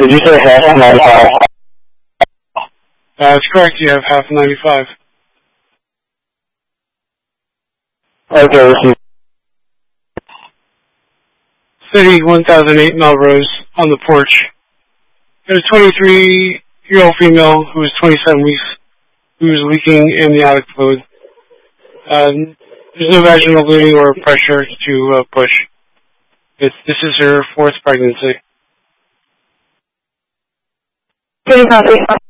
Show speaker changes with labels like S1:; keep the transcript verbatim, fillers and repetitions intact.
S1: Did you say half ninety-five?
S2: That's correct. You have half ninety-five.
S1: Okay, this is
S2: City one thousand eight Melrose on the porch. There's a twenty-three-year-old female who is twenty-seven weeks who is leaking amniotic fluid. Um, there's no vaginal bleeding or pressure to uh, push. It's, this is her fourth pregnancy.
S3: City copy.